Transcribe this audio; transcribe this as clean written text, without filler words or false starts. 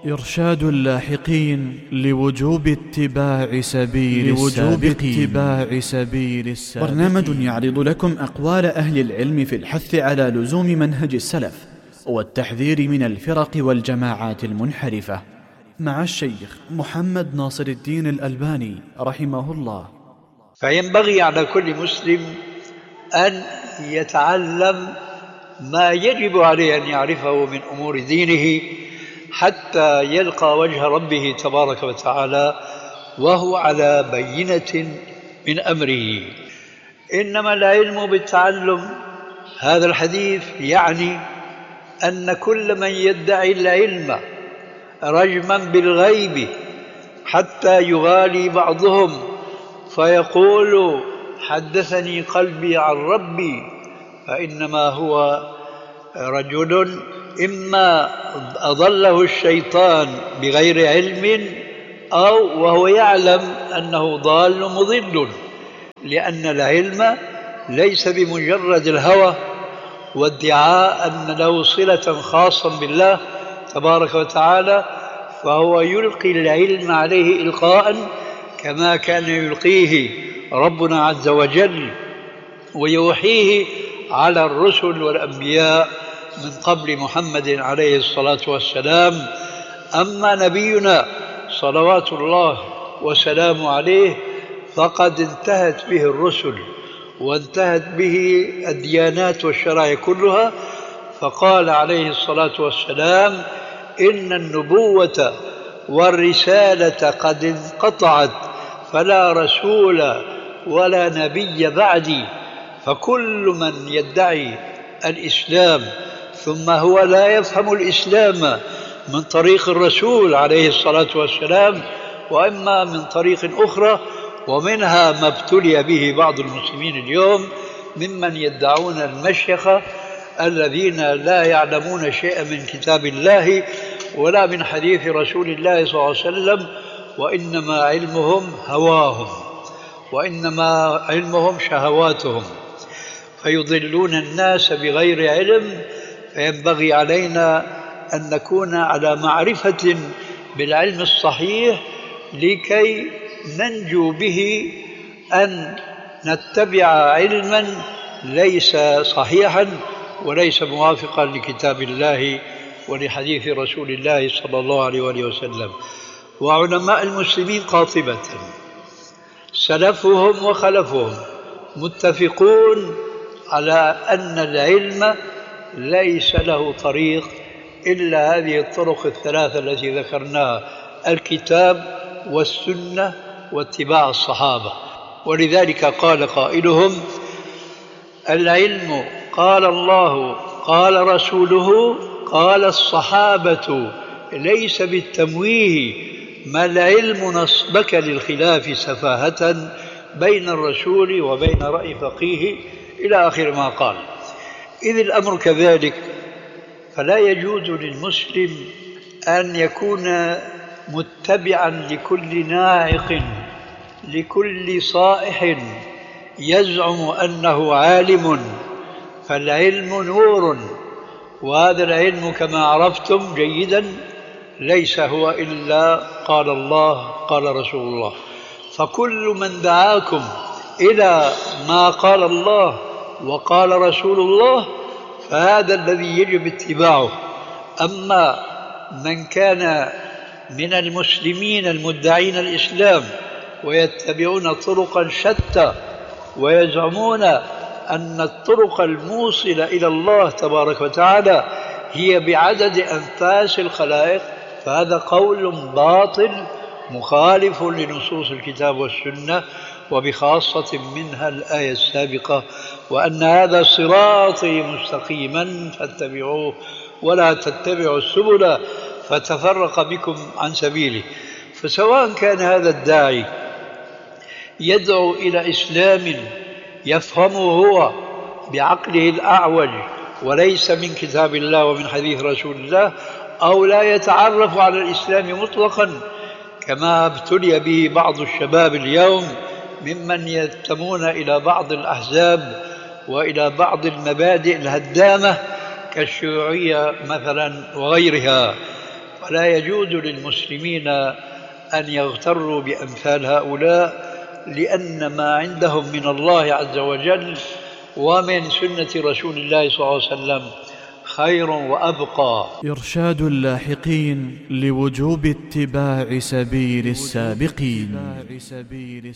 إرشاد اللاحقين لوجوب اتباع سبيل السابقين. برنامج يعرض لكم أقوال أهل العلم في الحث على لزوم منهج السلف والتحذير من الفرق والجماعات المنحرفة، مع الشيخ محمد ناصر الدين الألباني رحمه الله. فينبغي على كل مسلم أن يتعلم ما يجب عليه أن يعرفه من أمور دينه حتى يلقى وجه ربه تبارك وتعالى وهو على بينة من أمره. إنما العلم بالتعلم، هذا الحديث يعني أن كل من يدعي العلم رجما بالغيب حتى يغالي بعضهم فيقول حدثني قلبي عن ربي، فإنما هو رجل إما أضله الشيطان بغير علم أو وهو يعلم أنه ضال مضل، لأن العلم ليس بمجرد الهوى وادعاء أن له صلة خاصة بالله تبارك وتعالى، فهو يلقي العلم عليه إلقاء كما كان يلقيه ربنا عز وجل ويوحيه على الرسل والأنبياء من قبل محمد عليه الصلاة والسلام. أما نبينا صلوات الله وسلامه عليه فقد انتهت به الرسل وانتهت به الديانات والشرائع كلها، فقال عليه الصلاة والسلام: إن النبوة والرسالة قد انقطعت فلا رسول ولا نبي بعدي. فكل من يدعي الإسلام ثم هو لا يفهم الإسلام من طريق الرسول عليه الصلاة والسلام وإما من طريق أخرى، ومنها ما ابتلي به بعض المسلمين اليوم ممن يدعون المشيخة الذين لا يعلمون شيئا من كتاب الله ولا من حديث رسول الله صلى الله عليه وسلم، وإنما علمهم هواهم وإنما علمهم شهواتهم، فيضلون الناس بغير علم. فينبغي علينا أن نكون على معرفة بالعلم الصحيح لكي ننجو به أن نتبع علما ليس صحيحا وليس موافقا لكتاب الله ولحديث رسول الله صلى الله عليه وسلم. وعلماء المسلمين قاطبة سلفهم وخلفهم متفقون على أن العلم ليس له طريق إلا هذه الطرق الثلاثة التي ذكرناها: الكتاب والسنة واتباع الصحابة. ولذلك قال قائلهم: العلم قال الله قال رسوله قال الصحابة، ليس بالتمويه، ما العلم نصبك للخلاف سفاهة بين الرسول وبين رأي فقيه، إلى آخر ما قال. إذ الأمر كذلك، فلا يجوز للمسلم أن يكون متبعا لكل ناعق لكل صائح يزعم أنه عالم، فالعلم نور، وهذا العلم كما عرفتم جيدا ليس هو إلا قال الله قال رسول الله. فكل من دعاكم إلى ما قال الله وقال رسول الله فهذا الذي يجب اتباعه. أما من كان من المسلمين المدعين الإسلام ويتبعون طرقا شتى ويزعمون أن الطرق الموصلة إلى الله تبارك وتعالى هي بعدد أنفاس الخلائق، فهذا قول باطل مخالف لنصوص الكتاب والسنة، وبخاصة منها الآية السابقة: وأن هذا صراطي مستقيما فاتبعوه ولا تتبعوا السبل فتفرق بكم عن سبيله. فسواء كان هذا الداعي يدعو إلى إسلام يفهمه هو بعقله الأعوج وليس من كتاب الله ومن حديث رسول الله، أو لا يتعرف على الإسلام مطلقا كما ابتلي به بعض الشباب اليوم ممن ينتمون إلى بعض الأحزاب وإلى بعض المبادئ الهدامة كالشيوعية مثلا وغيرها، ولا يجوز للمسلمين أن يغتروا بأمثال هؤلاء، لأن ما عندهم من الله عز وجل ومن سنة رسول الله صلى الله عليه وسلم خير وأبقى. إرشاد اللاحقين لوجوب اتباع سبيل السابقين.